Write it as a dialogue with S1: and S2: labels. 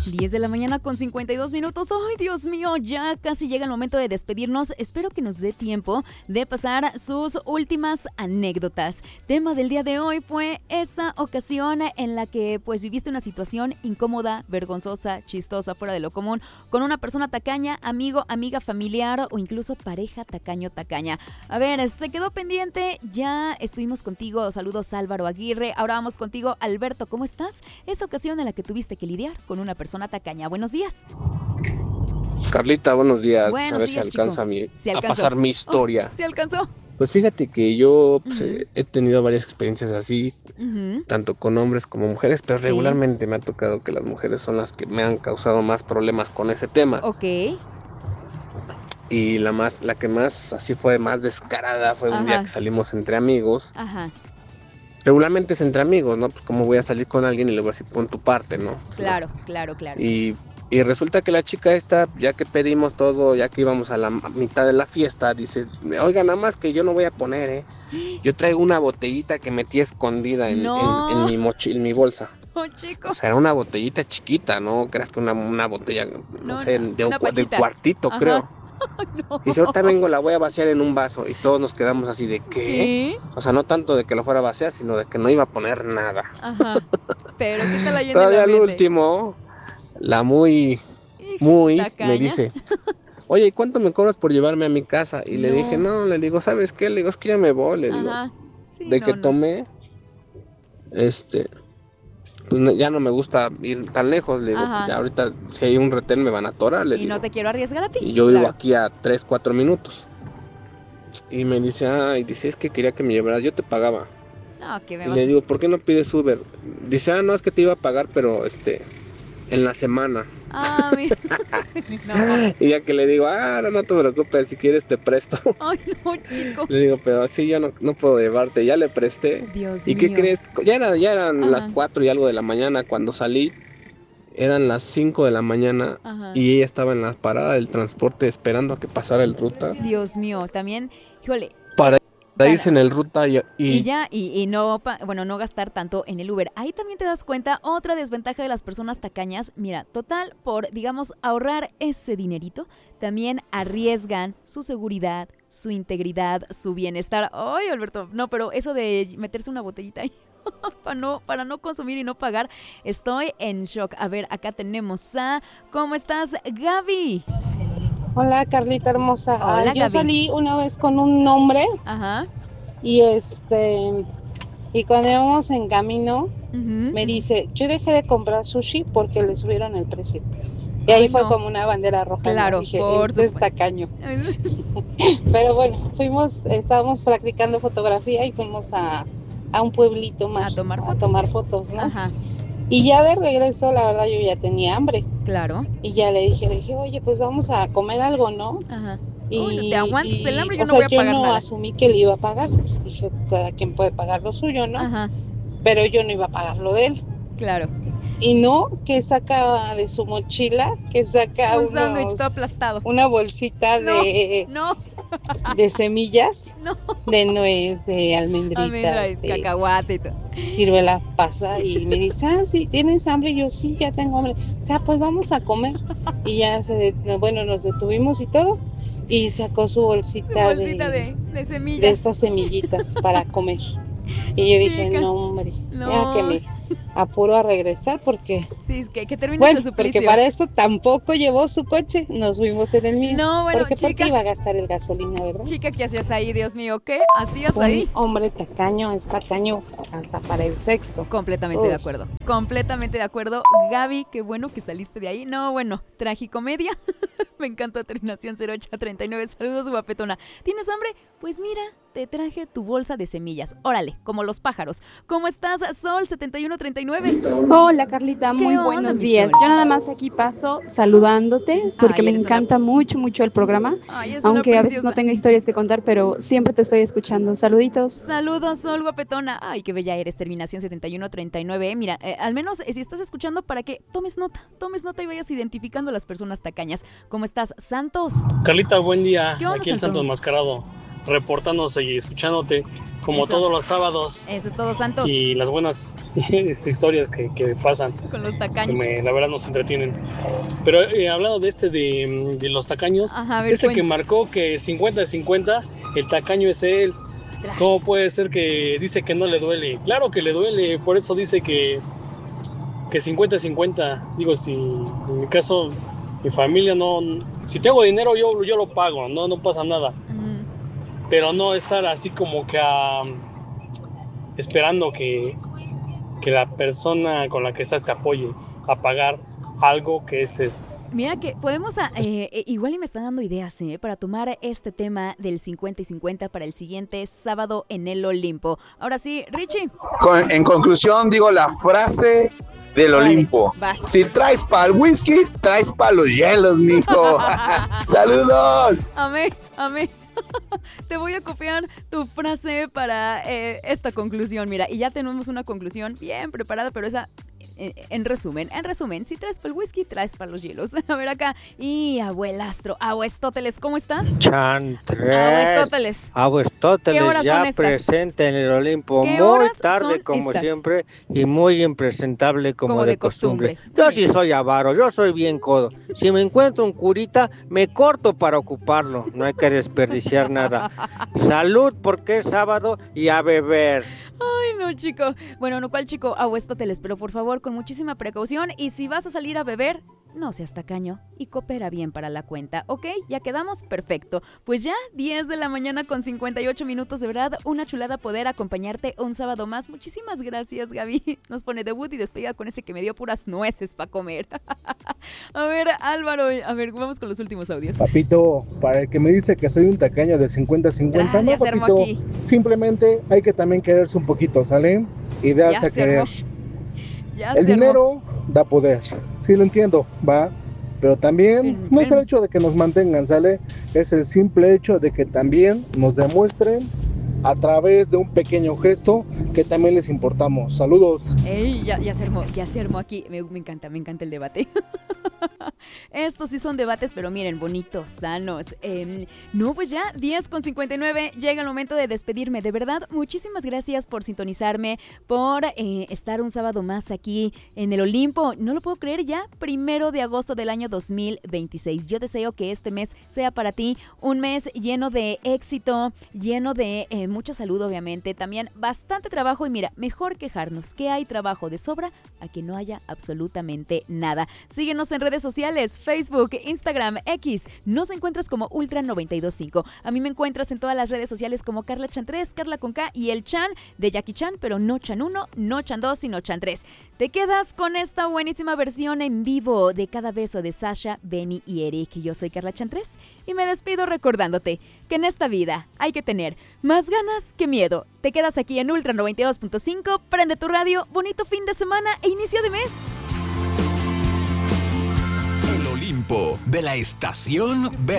S1: 10 de la mañana con 52 minutos. ¡Ay, Dios mío! Ya casi llega el momento de despedirnos. Espero que nos dé tiempo de pasar sus últimas anécdotas. Tema del día de hoy fue esa ocasión en la que pues viviste una situación incómoda, vergonzosa, chistosa, fuera de lo común, con una persona tacaña, amigo, amiga, familiar o incluso pareja tacaño-tacaña. A ver, se quedó pendiente. Ya estuvimos contigo. Saludos, Álvaro Aguirre. Ahora vamos contigo, Alberto. ¿Cómo estás? Esa ocasión en la que tuviste que lidiar con una persona tacaña. Buenos días.
S2: Carlita, buenos días.
S1: Buenos
S2: a ver
S1: días,
S2: si alcanza
S1: chico.
S2: a pasar mi historia.
S1: ¿Se alcanzó?
S2: Pues fíjate que yo he tenido varias experiencias así,
S1: Uh-huh.
S2: tanto con hombres como mujeres, pero
S1: Sí.
S2: regularmente me ha tocado que las mujeres son las que me han causado más problemas con ese tema.
S1: Ok.
S2: Y la que más así fue más descarada fue un día
S1: Ajá.
S2: que salimos entre amigos.
S1: Ajá.
S2: Regularmente es entre amigos, ¿no? Pues como voy a salir con alguien y le voy a decir, pon tu parte, ¿no? Pues,
S1: Claro,
S2: no.
S1: claro.
S2: Y resulta que la chica esta, ya que pedimos todo, ya que íbamos a la mitad de la fiesta, dice, oiga, nada más que yo no voy a poner, yo traigo una botellita que metí escondida en mi bolsa.
S1: Oh, chico.
S2: O sea, era una botellita chiquita, ¿no? Creas que una botella, no sé, de
S1: una
S2: del
S1: pachita.
S2: cuartito,
S1: Ajá.
S2: creo.
S1: No.
S2: Y dice, ahorita vengo, la voy a vaciar en un vaso. Y todos nos quedamos así de, ¿qué? O sea, no tanto de que lo fuera a vaciar, sino de que no iba a poner nada.
S1: Ajá. Pero ¿qué tal ahí en
S2: Todavía
S1: el
S2: al
S1: ambiente?
S2: último, la muy
S1: tacaña.
S2: me dice, oye, ¿y cuánto me cobras por llevarme a mi casa? Y le dije, no, le digo, ¿sabes qué? Le digo, es que ya me voy, le digo.
S1: Ajá. Sí,
S2: De
S1: no,
S2: que
S1: no.
S2: tomé, pues ya no me gusta ir tan lejos, le digo,
S1: Ajá.
S2: pues ya ahorita si hay un retén me van a atorar, le
S1: Y
S2: digo.
S1: no te quiero arriesgar a ti.
S2: Y yo vivo
S1: Claro.
S2: aquí a 3, 4 minutos. Y me dice, dice, es que quería que me llevaras, yo te pagaba.
S1: No, que me
S2: Y
S1: vas
S2: le
S1: a...
S2: digo, ¿por qué no pides Uber? Dice, no, es que te iba a pagar, pero en la semana.
S1: Ah, mira. No.
S2: Y ya que le digo, no te preocupes, si quieres te presto.
S1: Ay, no, chico.
S2: Le digo, pero así yo no puedo llevarte, ya le presté.
S1: Dios
S2: ¿Y
S1: mío.
S2: qué crees? Ya eran
S1: Ajá.
S2: las 4 y algo de la mañana cuando salí. Eran las 5 de la mañana.
S1: Ajá.
S2: Y ella estaba en la parada del transporte esperando a que pasara el ruta.
S1: Dios mío, también, híjole.
S2: Para irse en el ruta
S1: Y no, no gastar tanto en el Uber. Ahí también te das cuenta, otra desventaja de las personas tacañas. Mira, total, por, digamos, ahorrar ese dinerito, también arriesgan su seguridad, su integridad, su bienestar. Ay, Alberto, no, pero eso de meterse una botellita ahí para no consumir y no pagar, estoy en shock. A ver, acá tenemos a... ¿Cómo estás, Gaby?
S3: Hola, Carlita hermosa.
S1: Hola,
S3: Yo
S1: Gaby.
S3: salí una vez con un hombre
S1: Ajá.
S3: y y cuando íbamos en camino me dice, yo dejé de comprar sushi porque le subieron el precio. Y ahí fue como una bandera roja.
S1: Claro,
S3: ¿no? Dije,
S1: por
S3: es tacaño. Pero bueno, estábamos practicando fotografía y fuimos a un pueblito más
S1: a tomar
S3: fotos, ¿no?
S1: Ajá.
S3: Y ya de regreso, la verdad, yo ya tenía hambre.
S1: Claro.
S3: Y ya le dije, oye, pues vamos a comer algo, ¿no?
S1: Ajá.
S3: Y
S1: te aguantas el hambre, yo
S3: o
S1: no
S3: sea,
S1: voy a pagar
S3: yo no
S1: nada.
S3: asumí que le iba a pagar. Pues dije, cada quien puede pagar lo suyo, ¿no?
S1: Ajá.
S3: Pero yo no iba a pagar lo de él.
S1: Claro.
S3: Y no, que saca de su mochila, que saca
S1: un sándwich todo aplastado.
S3: Una bolsita de semillas, de nuez, de almendritas, de
S1: cacahuate y todo.
S3: Ciruela pasa y me dice, sí, ¿tienes hambre? Y yo, sí, ya tengo hambre. O sea, pues vamos a comer. Y ya nos detuvimos y todo. Y sacó su bolsita
S1: de semillas.
S3: De estas semillitas para comer. Y yo dije, no, hombre, ya que me apuro a regresar porque...
S1: Sí, que termine su suplicio.
S3: Porque para esto tampoco llevó su coche, nos fuimos en el mío.
S1: No, bueno,
S3: porque iba a gastar el gasolina, ¿verdad?
S1: Chica, ¿qué hacías ahí, Dios mío? ¿Qué hacías ahí?
S3: Hombre tacaño, es tacaño hasta para el sexo.
S1: Completamente de acuerdo. Completamente de acuerdo. Gaby, qué bueno que saliste de ahí. No, bueno, tragicomedia. Me encanta terminación 0839. Saludos, guapetona. ¿Tienes hambre? Pues mira, te traje tu bolsa de semillas. Órale, como los pájaros. ¿Cómo estás, Sol 7139?
S4: Hola, Carlita, muy buenos días. Yo nada más aquí paso saludándote porque me encanta mucho el programa. Aunque a veces no tenga historias que contar, pero siempre te estoy escuchando. Saluditos.
S1: Saludos, Sol, guapetona. Ay, qué bella eres, terminación 7139. Mira, al menos si estás escuchando para que tomes nota y vayas identificando a las personas tacañas. ¿Cómo estás, Santos?
S5: Carlita, buen día.
S1: ¿Qué onda,
S5: aquí en
S1: Santos?
S5: Santos Mascarado. reportándose y escuchándote como
S1: Eso.
S5: Todos los sábados.
S1: Eso es todo, Santos.
S5: Y las buenas historias que pasan,
S1: Con los
S5: que
S1: tacaños.
S5: la verdad nos entretienen. Pero hablando de de los tacaños,
S1: Ajá, a ver,
S5: que marcó que 50-50, el tacaño es él.
S1: Tras.
S5: ¿Cómo puede ser que dice que no le duele? Claro que le duele, por eso dice que 50-50. Digo, si en mi caso, mi familia no... Si tengo dinero, yo lo pago, no pasa nada. Pero no estar así como que esperando que la persona con la que estás te apoye a pagar algo que es
S1: Mira que podemos, igual y me están dando ideas, para tomar este tema del 50 y 50 para el siguiente sábado en el Olimpo. Ahora sí, Richie.
S6: En conclusión, digo la frase del Olimpo. Si traes para el whisky, traes para los hielos, mijo. ¡Saludos!
S1: Amén. Te voy a copiar tu frase para esta conclusión, mira, y ya tenemos una conclusión bien preparada, pero esa en resumen, si traes para el whisky, traes para los hielos. A ver acá, y abuelastro, Aguestóteles, ¿cómo estás?
S7: Chantres. Aguestóteles ya presente en el Olimpo, muy tarde como siempre y muy impresentable como de costumbre. Yo sí soy avaro, yo soy bien codo. Si me encuentro un curita, me corto para ocuparlo, no hay que desperdiciar nada. Salud porque es sábado y a beber.
S1: Ay, no, chico. Bueno, no, ¿cuál chico? Aguestóteles, pero por favor, con muchísima precaución. Y si vas a salir a beber, no seas tacaño y coopera bien para la cuenta, ¿ok? ¿Ya quedamos? Perfecto. Pues ya, 10 de la mañana con 58 minutos, de verdad, una chulada poder acompañarte un sábado más. Muchísimas gracias, Gaby. Nos pone debut y despedida con ese que me dio puras nueces para comer. A ver, Álvaro, vamos con los últimos audios.
S8: Papito, para el que me dice que soy un tacaño de 50-50, no, papito, aquí. Simplemente hay que también quererse un poquito, ¿sale? Y darse a querer. El dinero da poder, sí lo entiendo, va, pero también no es el hecho de que nos mantengan, ¿sale? Es el simple hecho de que también nos demuestren a través de un pequeño gesto que también les importamos. Saludos.
S1: Ey, ya se armó aquí. Me encanta el debate. Estos sí son debates, pero miren, bonitos, sanos. No, pues ya, 10:59, llega el momento de despedirme. De verdad, muchísimas gracias por sintonizarme, por estar un sábado más aquí en el Olimpo. No lo puedo creer, ya 1 de agosto del año 2026. Yo deseo que este mes sea para ti un mes lleno de éxito, lleno de mucha salud, obviamente, también bastante trabajo. Y mira, mejor quejarnos que hay trabajo de sobra a que no haya absolutamente nada. Síguenos en redes sociales, Facebook, Instagram, X. Nos encuentras como Ultra925. A mí me encuentras en todas las redes sociales como Carla Chantres, Carla con K y el Chan de Jackie Chan, pero no Chan 1, no Chan 2, sino Chan 3. Te quedas con esta buenísima versión en vivo de Cada Beso de Sasha, Benny y Eric. Yo soy Carla Chantres y me despido recordándote que en esta vida hay que tener más ganas que miedo. Te quedas aquí en Ultra 92.5, prende tu radio, bonito fin de semana e inicio de mes.
S9: El Olimpo de la Estación Verde.